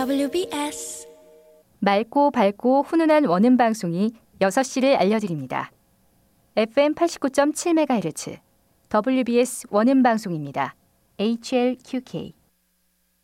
WBS 맑고 밝고 훈훈한 원음 방송이 6시를 알려드립니다. FM 89.7MHz WBS 원음 방송입니다. HLQK